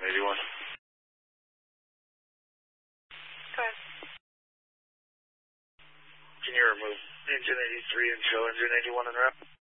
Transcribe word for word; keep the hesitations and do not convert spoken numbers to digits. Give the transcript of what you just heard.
engine eighty-one. Go ahead. Can you remove engine eighty-three and show engine eighty-one in rep?